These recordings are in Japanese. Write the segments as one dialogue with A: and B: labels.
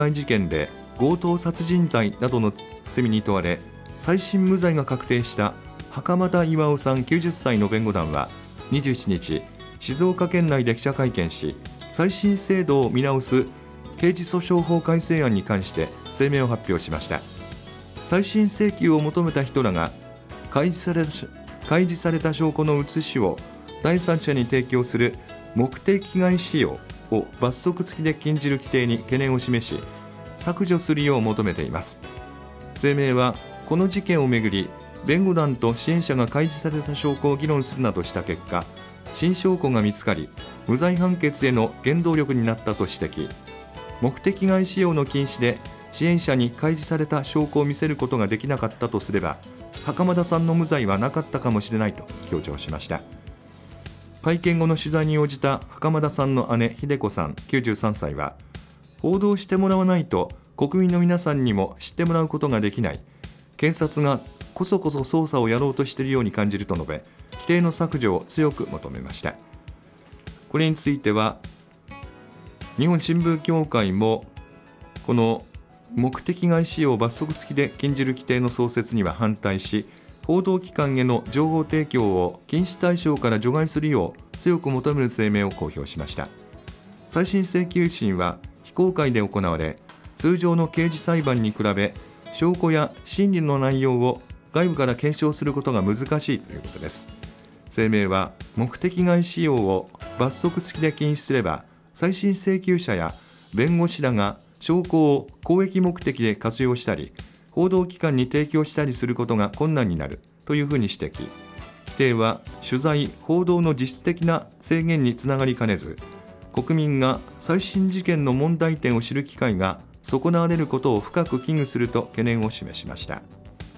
A: 事件で強盗殺人罪などの罪に問われ再審無罪が確定した袴田巌さん90歳の弁護団は27日、静岡県内で記者会見し、再審制度を見直す刑事訴訟法改正案に関して声明を発表しました。再審請求を求めた人らが開示された証拠の写しを第三者に提供する目的外使用を罰則付きで禁じる規定に懸念を示し、削除するよう求めています。声明はこの事件をめぐり弁護団と支援者が開示された証拠を議論するなどした結果、新証拠が見つかり無罪判決への原動力になったと指摘。目的外使用の禁止で支援者に開示された証拠を見せることができなかったとすれば、袴田さんの無罪はなかったかもしれないと強調しました。会見後の取材に応じた袴田さんの姉秀子さん93歳は、報道してもらわないと国民の皆さんにも知ってもらうことができない、検察がこそこそ捜査をやろうとしているように感じると述べ、規定の削除を強く求めました。これについては日本新聞協会もこの目的外使用を罰則付きで禁じる規定の創設には反対し、報道機関への情報提供を禁止対象から除外するよう強く求める声明を公表しました。再審請求審は非公開で行われ、通常の刑事裁判に比べ証拠や審理の内容を外部から検証することが難しいということです。声明は目的外使用を罰則付きで禁止すれば、再審請求者や弁護士らが証拠を公益目的で活用したり報道機関に提供したりすることが困難になるというふうに指摘。規定は取材・報道の実質的な制限につながりかねず、国民が再審事件の問題点を知る機会が損なわれることを深く危惧すると懸念を示しました。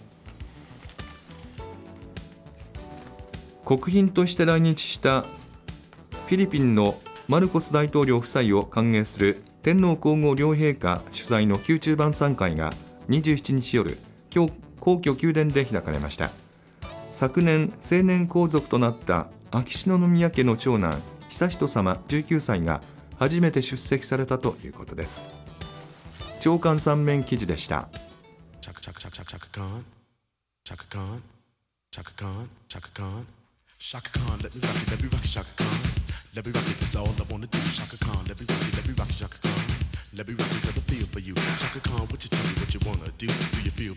A: 国賓として来日したフィリピンのマルコス大統領夫妻を歓迎する天皇皇后両陛下主催の宮中晩餐会が27日夜、皇居宮殿で開かれました。昨年成年皇族となった秋篠宮家の長男悠仁さま19歳が初めて出席されたということです。朝刊3面記事でした。Shaka Khan, let me rock it, Shaka Khan. Let me rock it, that's all I wanna do. Shaka Khan, let me rock it, Shaka Khan. Let me rock it, got the feel for you. Shaka Khan, what you tell me what you wanna do? Do you feel